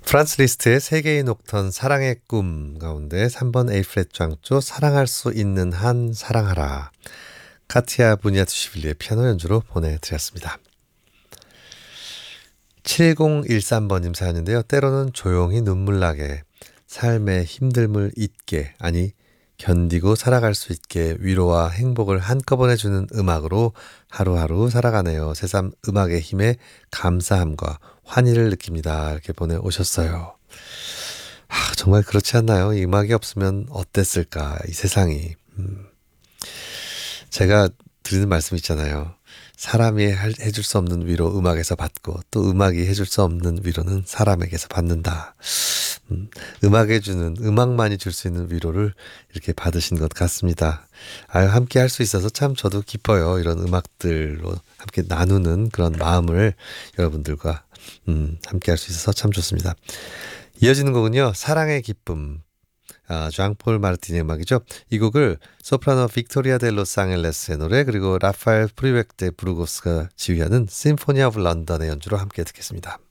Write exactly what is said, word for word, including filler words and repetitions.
프란츠 리스트의 세 개의 녹턴 사랑의 꿈 가운데 삼 번 A 플랫 장조 사랑할 수 있는 한 사랑하라. 카티아 부니아투시빌리의 피아노 연주로 보내드렸습니다. 칠공일삼 번님 사연인데요. 때로는 조용히 눈물 나게 삶의 힘듦을 잊게 아니 견디고 살아갈 수 있게 위로와 행복을 한꺼번에 주는 음악으로 하루하루 살아가네요. 새삼 음악의 힘에 감사함과 환희를 느낍니다. 이렇게 보내오셨어요. 아, 정말 그렇지 않나요? 이 음악이 없으면 어땠을까? 이 세상이. 음. 제가 드리는 말씀 있잖아요. 사람이 해줄 수 없는 위로 음악에서 받고 또 음악이 해줄 수 없는 위로는 사람에게서 받는다. 음, 음악에 주는 음악만이 줄 수 있는 위로를 이렇게 받으신 것 같습니다. 아유, 함께 할 수 있어서 참 저도 기뻐요. 이런 음악들로 함께 나누는 그런 마음을 여러분들과 음, 함께 할 수 있어서 참 좋습니다. 이어지는 곡은요. 사랑의 기쁨. 아, 장폴 마르티니의 음악이죠. 이 곡을 소프라노 빅토리아 델 로스앙헬레스의 노래 그리고 라파엘 프리벡 데 브루고스가 지휘하는 심포니 오브 런던의 연주로 함께 듣겠습니다.